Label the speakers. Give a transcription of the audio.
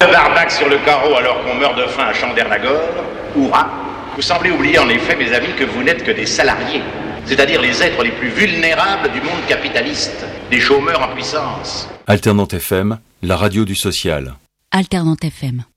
Speaker 1: Barbac sur le carreau alors qu'on meurt de faim à Chandernagore. Hurrah! Vous semblez oublier en effet, mes amis, que vous n'êtes que des salariés, c'est-à-dire les êtres les plus vulnérables du monde capitaliste, des chômeurs en puissance.
Speaker 2: Alternante FM, la radio du social.
Speaker 3: Alternante FM.